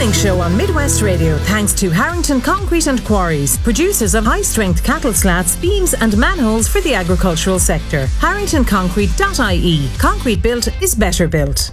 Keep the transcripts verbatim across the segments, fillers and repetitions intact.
Mid-morning show on Midwest Radio thanks to Harrington Concrete and Quarries, producers of high-strength cattle slats, beams and manholes for the agricultural sector. harrington concrete dot I E. Concrete built is better built.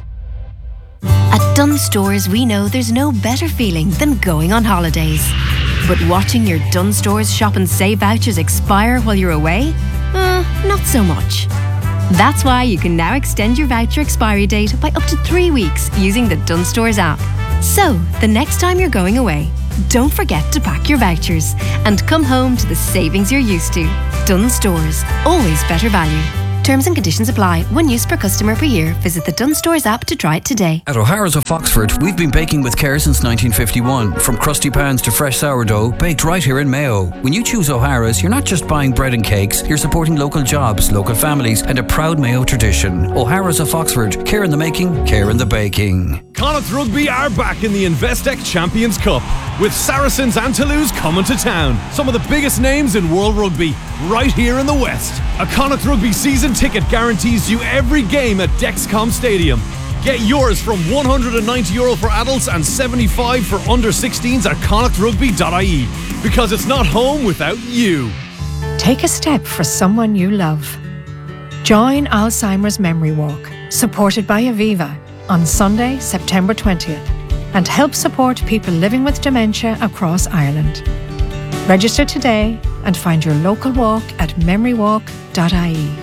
At Dunnes Stores, we know there's no better feeling than going on holidays. But watching your Dunnes Stores shop and save vouchers expire while you're away? Uh, not so much. That's why you can now extend your voucher expiry date by up to three weeks using the Dunnes Stores app. So, the next time you're going away, don't forget to pack your vouchers and come home to the savings you're used to. Dunnes Stores, always better value. Terms and conditions apply. One use per customer per year. Visit the Dunnes Stores app to try it today. At O'Hara's of Foxford, we've been baking with care since nineteen fifty-one. From crusty pans to fresh sourdough, baked right here in Mayo. When you choose O'Hara's, you're not just buying bread and cakes, you're supporting local jobs, local families, and a proud Mayo tradition. O'Hara's of Foxford, care in the making, care in the baking. Connacht Rugby are back in the Investec Champions Cup, with Saracens and Toulouse coming to town. Some of the biggest names in world rugby, right here in the West. A Connacht Rugby season ticket guarantees you every game at Dexcom Stadium. Get yours from one hundred ninety euro for adults and seventy-five for under sixteens at connacht rugby dot I E. Because it's not home without you. Take a step for someone you love. Join Alzheimer's Memory Walk, supported by Aviva, on Sunday, September twentieth, and help support people living with dementia across Ireland. Register today and find your local walk at memory walk dot I E.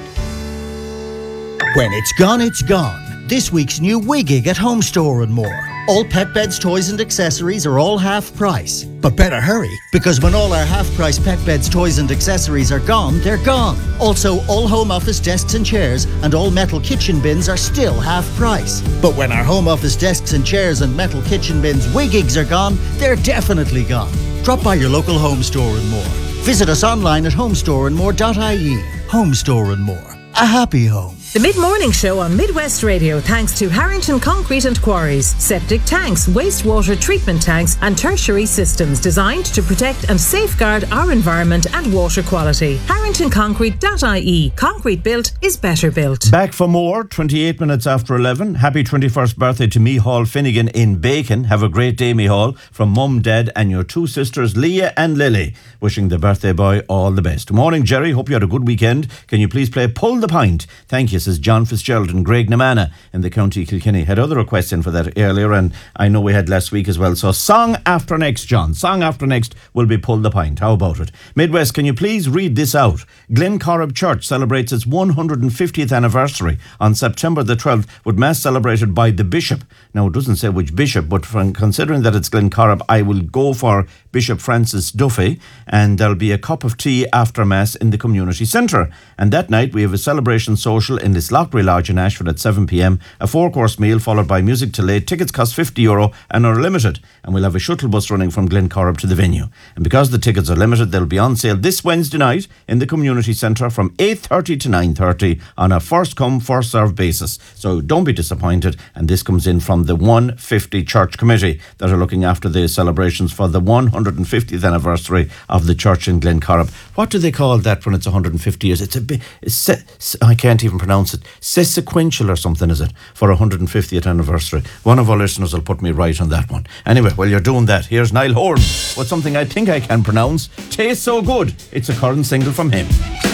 When it's gone, it's gone. This week's new Wigig at Home Store and More. All pet beds, toys and accessories are all half price. But better hurry, because when all our half price pet beds, toys and accessories are gone, they're gone. Also, all home office desks and chairs and all metal kitchen bins are still half price. But when our home office desks and chairs and metal kitchen bins Wigigs are gone, they're definitely gone. Drop by your local Home Store and More. Visit us online at home store and more dot I E. Home Store and More. A happy home. The Mid-morning show on Midwest Radio thanks to Harrington Concrete and Quarries, septic tanks, wastewater treatment tanks and tertiary systems designed to protect and safeguard our environment and water quality. harrington concrete dot I E. Concrete built is better built. Back for more, twenty-eight minutes after eleven. Happy twenty-first birthday to Micheál Finnegan in Bacon. Have a great day, Micheál, from Mum, Dad and your two sisters, Leah and Lily. Wishing the birthday boy all the best. Morning, Jerry. Hope you had a good weekend. Can you please play Pull the Pint? Thank you, says John Fitzgerald and Greg Namana in the County Kilkenny. Had other requests in for that earlier, and I know we had last week as well. So song after next, John. Song after next will be Pull the Pint. How about it? Midwest, can you please read this out? Glencorrib Church celebrates its one hundred fiftieth anniversary on September the twelfth with Mass celebrated by the Bishop. Now, it doesn't say which Bishop, but from considering that it's Glencorrib, I will go for Bishop Francis Duffy, and there'll be a cup of tea after Mass in the community centre. And that night we have a celebration social in this Lochbury Lodge in Ashford at seven p.m, a four-course meal followed by music till late. Tickets cost fifty euro and are limited, and we'll have a shuttle bus running from Glencorrib to the venue. And because the tickets are limited, they'll be on sale this Wednesday night in the community centre from eight thirty to nine thirty on a first come first served basis. So don't be disappointed. And this comes in from the one fifty Church Committee that are looking after the celebrations for the one hundred fiftieth anniversary of the church in Glencorrib. What do they call that when it's one hundred fifty years? It's a bit, it's, I can't even pronounce it. Sequential or something, is it? For one hundred fiftieth anniversary. One of our listeners will put me right on that one. Anyway, while you're doing that, here's Niall Horan with something I think I can pronounce. Tastes So Good. It's a current single from him.